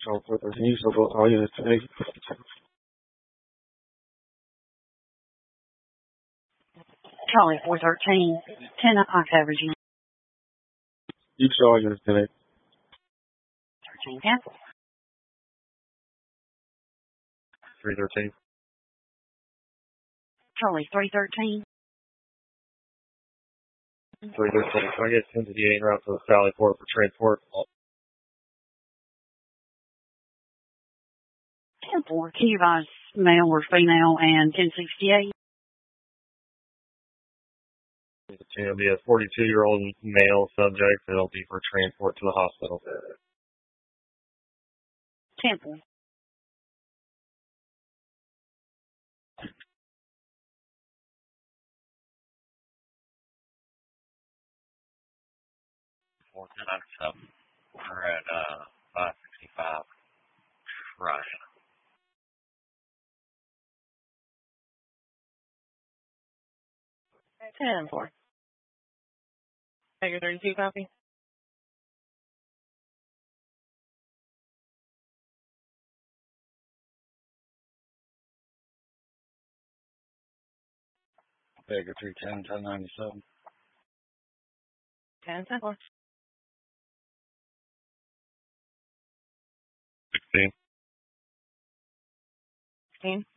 Charlie 413, you still both all units today. Charlie 413, 10 o'clock coverage. You still all units today. 13 cancel. 313. Charlie 313. 313. I get 10 to the 8 route to the Valley Port for transport. 10-4, can you advise male or female and 1068? It'll be a 42-year-old male subject, and it'll be for transport to the hospital. 10-4. We're at 565 Ryan. Ten four. Tiger 32 copy. Tiger 310, 1097. 10-4. 16. 16.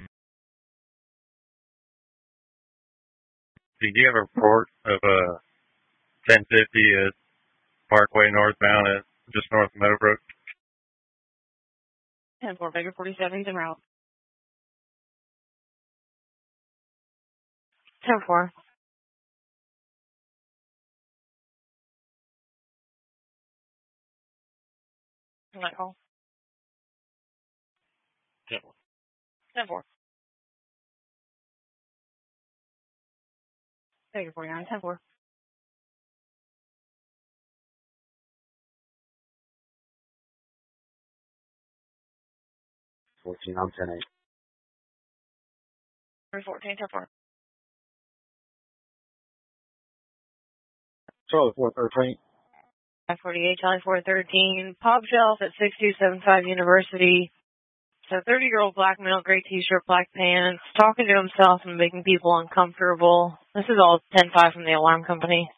Did you have a report of 1050 at Parkway northbound at just north of Meadowbrook? 10-4, Tiger 47 en route. 10-4. That call. 10-4. 10-4. Tiger 49, 10-4. I'm 10-8. 314, 10-4. Charlie 413. 548, Charlie 413. Pop shelf at 6275 University. So 30-year-old black male, gray t-shirt, black pants, talking to himself and making people uncomfortable. This is all 10-5 from the alarm company.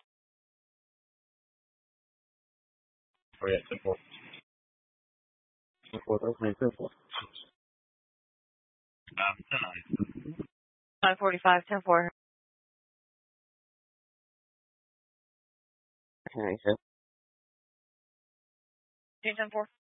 Oh, yeah, 10-4. 10-4, 10-4. 545, 10-4. Okay. 10-4.